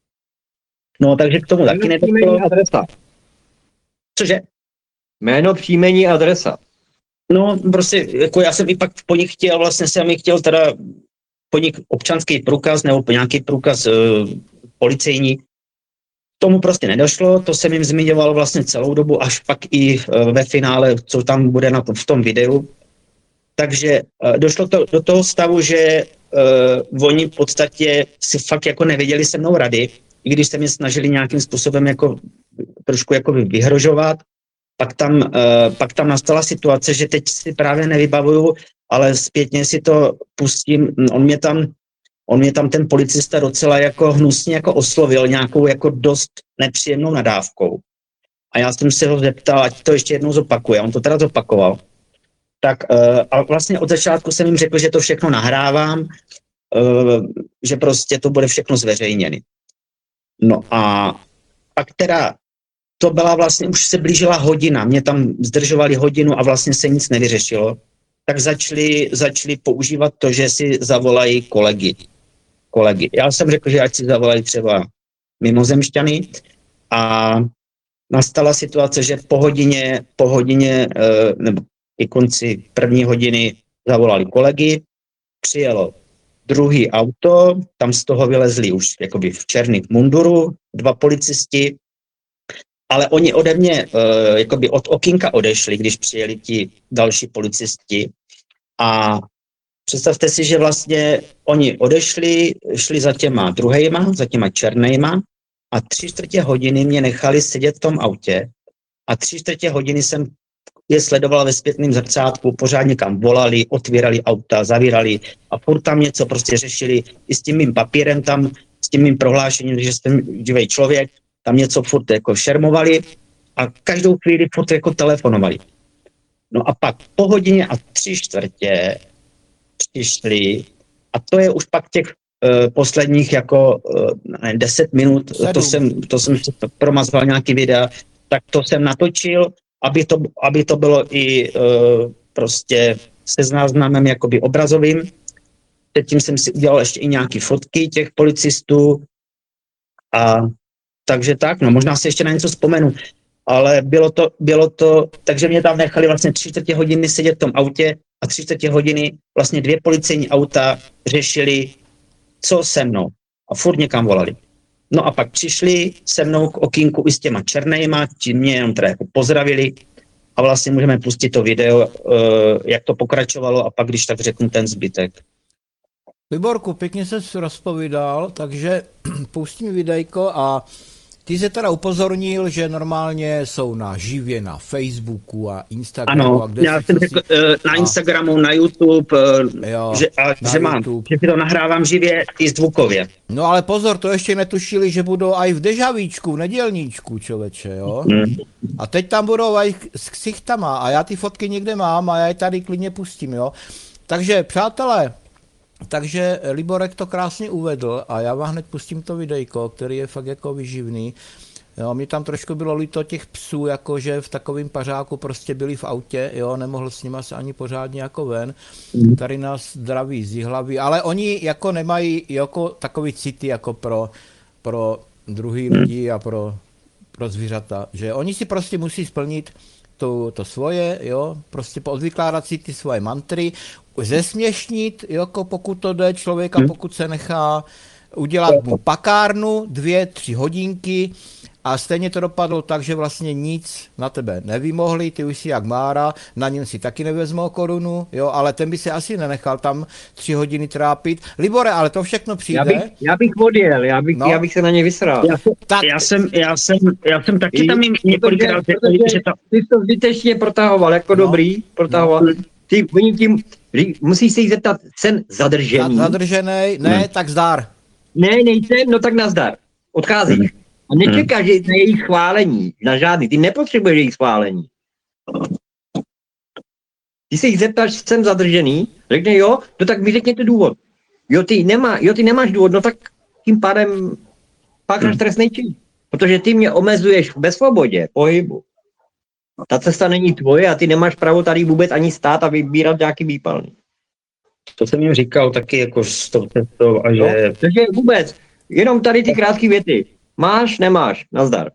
No, takže k tomu taky nedošlo. Adresa. Cože? Jméno, příjmení, adresa. No, prostě, jako já jsem i pak po nich chtěl, vlastně jsem jich chtěl teda po nich občanský průkaz nebo po nějaký průkaz policejní. Tomu prostě nedošlo, to jsem jim zmiňoval vlastně celou dobu, až pak i ve finále, co tam bude v tom videu. Takže došlo to do toho stavu, že oni v podstatě si fakt jako nevěděli se mnou rady, i když se mě snažili nějakým způsobem jako trošku jako vyhrožovat. Pak tam nastala situace, že teď si právě nevybavuju, ale zpětně si to pustím. On mě tam ten policista docela jako hnusně jako oslovil nějakou jako dost nepříjemnou nadávkou. A já jsem se ho zeptal, ať to ještě jednou zopakuje. On to teda zopakoval. Tak a vlastně od začátku jsem jim řekl, že to všechno nahrávám, že prostě to bude všechno zveřejněné. No a pak teda to byla vlastně, už se blížila hodina, mě tam zdržovali hodinu a vlastně se nic nevyřešilo, tak začali používat to, že si zavolají kolegy. Já jsem řekl, že ať si zavolají třeba mimozemšťany a nastala situace, že po hodině nebo i konci první hodiny zavolali kolegy, přijelo druhý auto, tam z toho vylezli už jakoby v černém munduru, 2 policisti, ale oni ode mě jakoby od okýnka odešli, když přijeli ti další policisti. A představte si, že vlastně oni odešli, šli za těma druhejma, za těma černejma a 3/4 hodiny mě nechali sedět v tom autě a 3/4 hodiny jsem je sledovala ve zpětném zrcátku, pořádně kam volali, otvírali auta, zavírali a furt tam něco prostě řešili i s tím mým papírem tam, s tím mým prohlášením, že jsem živý člověk, tam něco furt jako šermovali a každou chvíli furt jako telefonovali. No a pak po hodině a 3/4 přišli a to je už pak těch posledních jako 10 minut, to jsem promazval nějaký videa, tak to jsem natočil, aby to bylo i prostě se záznamem jakoby obrazovým. Předtím jsem si udělal ještě i nějaké fotky těch policistů a takže tak, no možná si ještě na něco vzpomenu, ale bylo to, takže mě tam nechali vlastně 3/4 hodiny sedět v tom autě a 3/4 hodiny vlastně 2 policejní auta řešili, co se mnou a furt někam volali. No a pak přišli se mnou k okýnku i s těma černejma, ti mě jenom teda jako pozdravili a vlastně můžeme pustit to video, jak to pokračovalo a pak když tak řeknu ten zbytek. Liborku, pěkně ses rozpovídal, takže pustím videjko a ty se teda upozornil, že normálně jsou na živě na Facebooku a Instagramu. Ano, a kde já jsem řekl na Instagramu, na YouTube, jo, že si to nahrávám živě i zvukově. No ale pozor, to ještě netušili, že budou i v dežavíčku, v nedělníčku, člověče, jo. A teď tam budou i s ksichtama a já ty fotky někde mám a já je tady klidně pustím, jo. Takže, přátelé, takže Liborek to krásně uvedl a já vám hned pustím to videjko, který je fakt jako vyživný. Jo, mě tam trošku bylo líto těch psů, jakože v takovém pařáku prostě byli v autě, jo, nemohl s nima se ani pořádně jako ven. Tady nás zdraví z Jihlavy, ale oni jako nemají jako takový city jako pro druhý lidi a pro zvířata, že oni si prostě musí splnit to svoje, jo, prostě odvykládat si ty svoje mantry, zesměšnit, jako pokud to jde člověka, pokud se nechá udělat mu pakárnu 2-3 hodinky a stejně to dopadlo tak, že vlastně nic na tebe nevymohli, ty už si jak Mára, na něm si taky nevezmou korunu, jo, ale ten by se asi nenechal tam 3 hodiny trápit. Libore, ale to všechno přijde. Já bych odjel, já bych se na ně vysral. Já jsem taky tam jim několikrát řekl, že to... Ty to zbytečně protahoval, jako dobrý, protahoval. Oni tím, musíš se jich zeptat, jsem zadržený. Zadržený, ne, tak zdar. Ne, nejsem, no tak nazdar. Odcházíš. A nečekáš že na jejich schválení, na žádný, ty nepotřebuješ jejich schválení. Ty se jich zeptáš, jsem zadržený, řekne jo, no tak mi řekněte důvod. Jo, ty nemáš důvod, no tak tím pádem pácháš trestný čin. Protože ty mě omezuješ ve svobodě pohybu. Ta cesta není tvoje a ty nemáš právo tady vůbec ani stát a vybírat nějaký výpalný. To jsem jim říkal taky jako s tou cestou a že... No, takže vůbec, jenom tady ty krátké věty. Máš, nemáš, nazdar.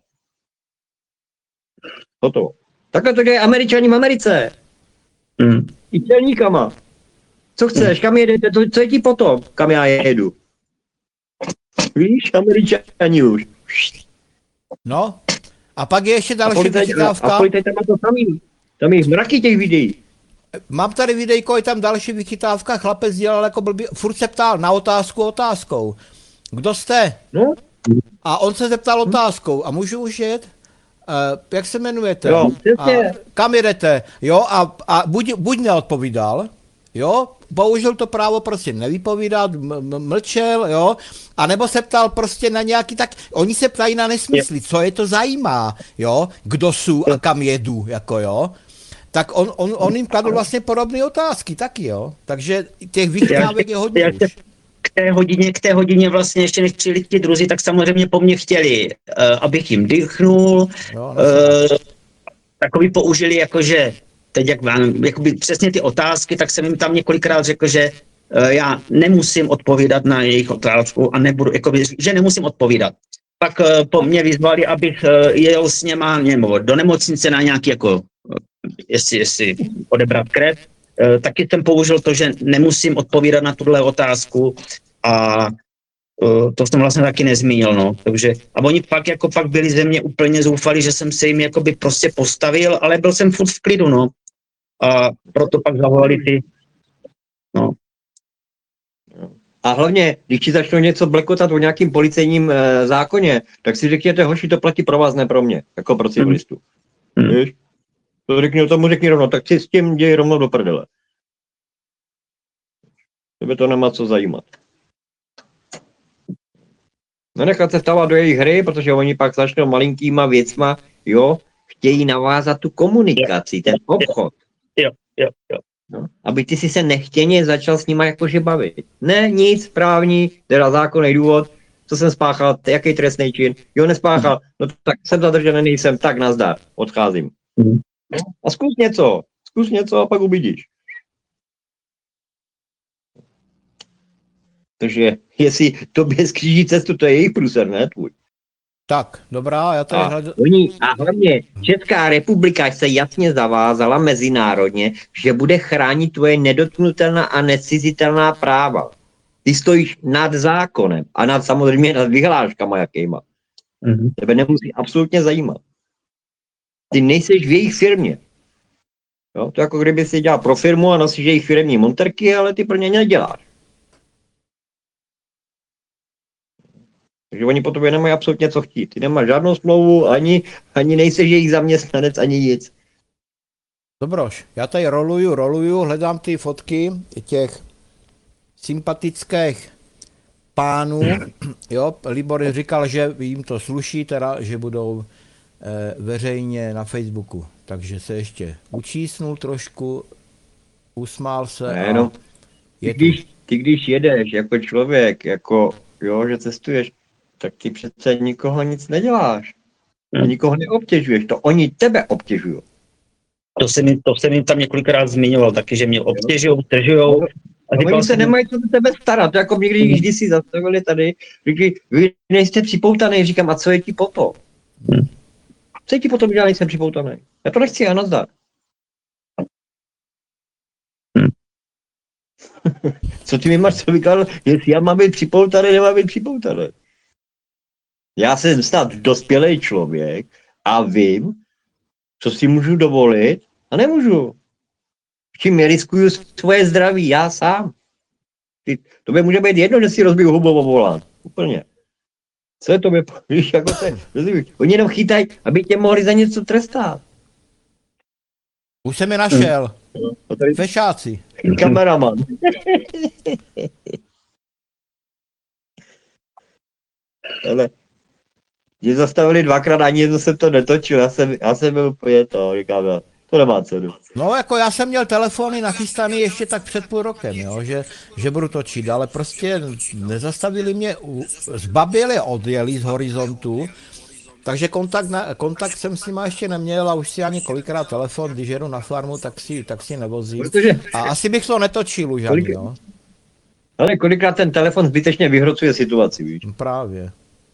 Hotovo. Takhle to dělají Američani v Americe. I celníkama. Co chceš, kam jedete, co je ti potom, kam já jedu? Víš, Američani už. No, a pak je ještě další A vychytávka. policajt má to samý. Tam je mraky těch videí. Mám tady videjko, je tam další vychytávka, chlapec dělal jako blbý, furt se ptal na otázkou. Kdo jste? No. A on se zeptal otázkou, a můžu už jet? Jak se jmenujete? Jo, A kam jedete? Jo, a buď neodpovídal, jo, použil to právo prostě nevypovídat, mlčel, jo, a nebo se ptal prostě na nějaký, tak oni se ptají na nesmysly, co je to zajímá, jo, kdo jsou a kam jedu, jako jo. Tak on jim kladl vlastně podobné otázky taky, jo. Takže těch vychytávek je hodně už. K té hodině vlastně ještě než přijeli ti druzí, tak samozřejmě po mně chtěli, abych jim dýchnul. Takový použili jakože, teď jakoby přesně ty otázky, tak jsem jim tam několikrát řekl, že já nemusím odpovídat na jejich otázku a nebudu, jakoby, že nemusím odpovídat. Pak po mně vyzvali, abych jel s něma nebo do nemocnice na nějaký jako, jestli odebrat krev. Taky jsem použil to, že nemusím odpovídat na tuhle otázku a to jsem vlastně taky nezmínil, no. Takže, a oni pak byli ze mě úplně zoufali, že jsem se jim jakoby prostě postavil, ale byl jsem furt v klidu, no. A proto pak zavolali ty, no. A hlavně, když ti začnou něco blekotat o nějakým policejním zákoně, tak si řekněte, hoši, to platí pro vás, ne pro mě, jako pro civilistu. Víš? To tomu řekni rovno, tak si s tím děj rovnou do prdele. Tebe to nemá co zajímat. Nenechat se vstávat do jejich hry, protože oni pak začnou malinkýma věcma, jo, chtějí navázat tu komunikaci, ten obchod. Jo. No, aby ty si se nechtěně začal s nima jakože bavit. Ne, nic, právní, teda zákonný důvod, co jsem spáchal, jaký trestný čin, jo, nespáchal, no tak jsem zadržený, nejsem, tak nazdar, odcházím. A zkus něco a pak uvidíš. Takže jestli tobě skříží cestu, to je jejich průser, ne tvůj. Tak, dobrá, já tady A hlavně Česká republika se jasně zavázala mezinárodně, že bude chránit tvoje nedotknutelná a necizitelná práva. Ty stojíš nad zákonem a samozřejmě nad vyhláškama jakýma. Tebe nemusí absolutně zajímat. Ty nejseš v jejich firmě. Jo? To jako kdyby si dělal pro firmu a nosíš jejich firmní monterky, ale ty pro ně neděláš. Takže oni po tobě nemají absolutně co chtít. Ty nemáš žádnou smlouvu, ani nejseš jejich zaměstnanec, ani nic. Dobroš, já tady roluju, hledám ty fotky těch sympatických pánů. Jo, Libor říkal, že jim to sluší, teda, že budou veřejně na Facebooku. Takže se ještě učísnul trošku, usmál se. Ne, no, ty když jedeš jako člověk, jako jo, že cestuješ, tak ty přece nikoho nic neděláš. A nikoho neobtěžuješ, to oni tebe obtěžují. To jsem jim tam několikrát zmiňoval taky, že mě obtěžují, držujou. Oni se nemají co do tebe starat, to jako někdy, když si zastavili tady, říkají, vy nejste připoutaný, říkám, a co je ti potom? Co je ti potom, že já nejsem připoutaný? Já to nechci, já nazdar. Co ty mi máš co vykladal, jestli já mám být připoutaný, nemám být připoutaný. Já jsem snad dospělý člověk a vím, co si můžu dovolit a nemůžu. Čím já riskuju svoje zdraví, já sám. Tobě může být jedno, že si rozbiju hubu o volant. Úplně. Co je tobě, víš, jako se, oni jenom chytají, aby tě mohli za něco trestat. Už jsem je našel. Fešáci. Kameraman. Ale Mě zastavili dvakrát, ani jednou jsem to netočil, já jsem byl úplně to, říkám, to nemá cenu. No jako já jsem měl telefony nachystaný ještě tak před půl rokem, jo, že budu točit, ale prostě nezastavili mě, zbaběle odjeli z horizontu, takže kontakt jsem s nima ještě neměl a už si ani kolikrát telefon, když jedu na farmu, tak si nevozím. Protože... A asi bych to netočil už ani, jo. Ale kolikrát ten telefon zbytečně vyhrocuje situaci, víš? Právě.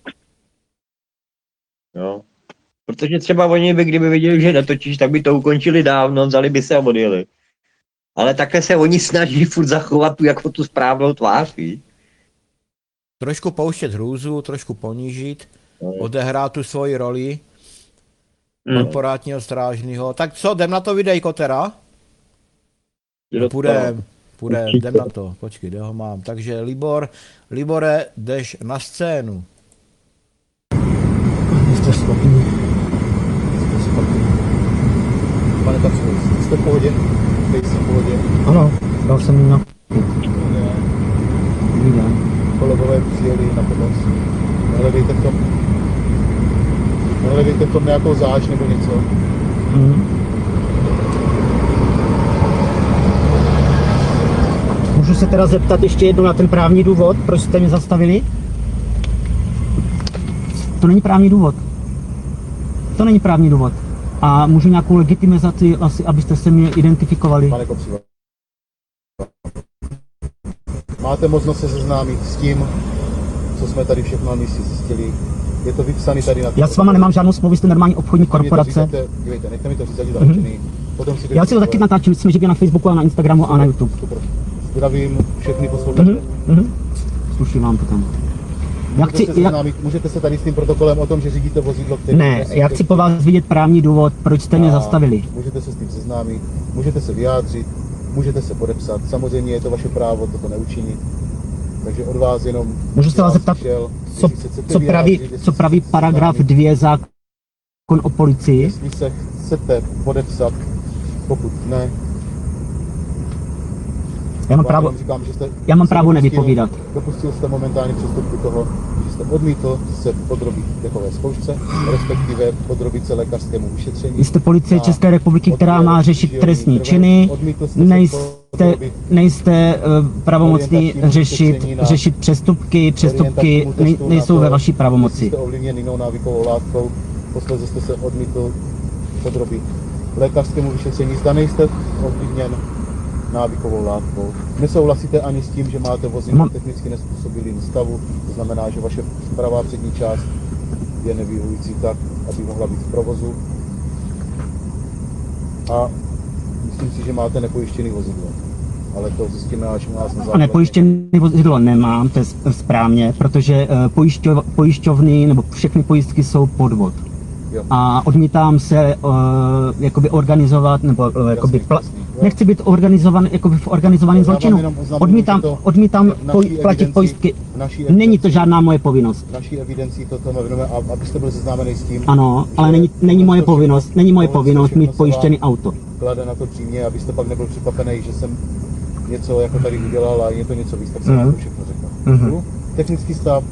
Jo. Protože třeba oni by, kdyby viděli, že netočíš, tak by to ukončili dávno, vzali by se a odjeli. Ale takhle se oni snaží furt zachovat tu správnou tvář, víš? Trošku pouštět hrůzu, trošku ponížit, odehrát tu svoji roli korporátního strážného. Tak co, jdem na to videjko teda? Půjdem, jdem na to. Počkej, kde ho mám. Takže Libore, jdeš na scénu. Jste schopni. Pane Kapsulu, jste v pohodě? Jste v pohodě? Ano, dal jsem jim na... Kolegové přijeli na pomoc. Nehledejte v tom nějakou záž nebo něco. Můžu se teda zeptat ještě jednou na ten právní důvod, proč jste mě zastavili? To není právní důvod. To není právní důvod. A můžu nějakou legitimizaci asi, abyste se mě identifikovali? Pane Kopřiva, máte možnost se seznámit s tím, co jsme tady všechno na místě zjistili. Je to vypsané tady na... Já s váma nemám žádnou smlouvu, jste normální obchodní korporace. Dívejte, nechte mi to říct zařízený. Já si to taky natáčím, jsme živě na Facebooku a na Instagramu a na YouTube. Zdravím všechny posluchače. Sluší vám to tam. Můžete se tady s tím protokolem o tom, že řídíte vozidlo, který... Ne, já chci po vás vidět právní důvod, proč jste mě zastavili. Můžete se s tím seznámit, můžete se vyjádřit, můžete se podepsat. Samozřejmě je to vaše právo toto neučinit. Takže od vás jenom... Můžu se vás zeptat, co praví paragraf 2 zákon o policii? Jestli se chcete podepsat, pokud ne... Já mám právo nevypovídat. Dopustil jste momentálně přestupku toho, že jste odmítl se podrobit dechové zkoušce, respektive podrobit se lékařskému vyšetření. Jste policie České republiky, která má řešit trestní činy, nejste pravomocní řešit přestupky nejsou ve vaší pravomoci. Jste ovlivněn jinou návykovou látkou, posledně jste se odmítl podrobit lékařskému vyšetření, zda nejste ovlivněn návykovou látkou. Nesouhlasíte ani s tím, že máte vozidlo technicky nezpůsobilým stavu, to znamená, že vaše pravá přední část je nevyhovující tak, aby mohla být v provozu. A myslím si, že máte nepojištěný vozidlo. Ale to zjistíme až u nás na základě. Nepojištěný vozidlo nemám, to je správně, protože pojišťovny nebo všechny pojistky jsou podvod. Jo. A odmítám se jakoby organizovat, nebo jakoby nechci být organizovaný jakoby v organizovaném zločinu. Odmítám platit pojistky. Není to žádná moje povinnost. V naší evidenci toto nevěnujeme, abyste byli seznámeni s tím. Ano, ale není moje povinnost. Není moje povinnost mít pojištěný auto. Klade na to přímě, abyste pak nebyl překvapený, že jsem něco jako tady udělal a je to něco víc, tak jsem vám to všechno řekl. Technický stav,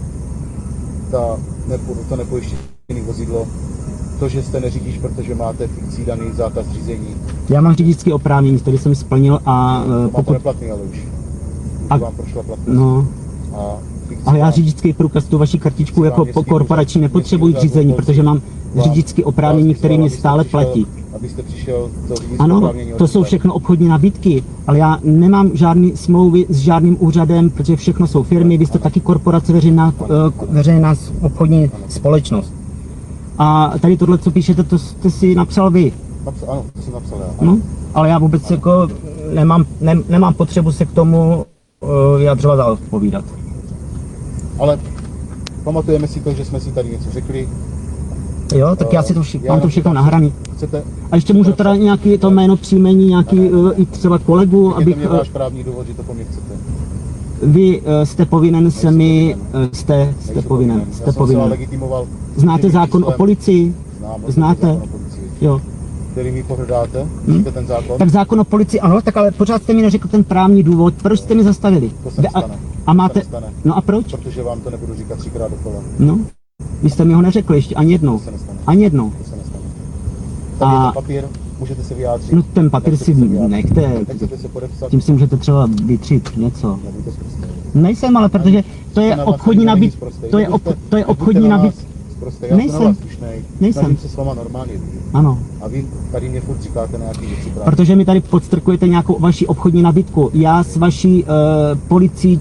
to nepojištěný vozidlo, to, že jste neřídíš, protože máte fikcí daný zákaz řízení. Já mám řidičské oprávnění, který jsem splnil a pokud... Máte neplatný, ale už vám prošla platnost. No. Ale já řidičský průkaz, tu vaši kartičku jako korporační nepotřebuji k řízení, protože mám řidičské oprávnění, které mě stále platí. Abyste přišel ano, to jsou všechno obchodní nabídky, ale já nemám žádný smlouvy s žádným úřadem, protože všechno jsou firmy, vy jste taky korporace, veřejná obchodní společnost. A tady tohle, co píšete, to jste si napsal vy. Ano, to jsem napsal já. No, ale já vůbec jako nemám potřebu se k tomu vyjadřovat a odpovídat. Ale pamatujeme si to, že jsme si tady něco řekli. Jo, tak já si to mám to všechno nahraný. A ještě můžu teda nějaký to jméno, příjmení, nějaký i třeba kolegu, abych... Je to váš právní důvod, že to po mně chcete. Vy jste povinen se mi... Jste povinen. Znáte zákon o policii? Znáte? Jo. Který mi pohrdáte? Víte ten zákon? Tak zákon o policii, ano, tak ale pořád jste mi neřekl ten právní důvod, proč jste mi zastavili? To se nestane. A máte... No a proč? Protože vám to nebudu říkat 3krát dokola. No. Vy jste mi ho neřekli ještě ani jednou. To se nestane. Ani jednou. To se nestane. Tady je A ten papír, můžete se vyjádřit. no ten papír si nechte, Nechcete se podepsat? tím si můžete třeba vytřít něco. Nebuďte sprostý. Nejsem, ale protože to je obchodní nabídka. To je obchodní nabídka. Prostě já jsem na Nejsem. vás slušnej, Nejsem. snažím se s váma normálně žít. Ano. A vy tady mě furt říkáte nějaký věci právě. Protože mi tady podstrkujete nějakou vaši obchodní nabídku. Já s vaší policií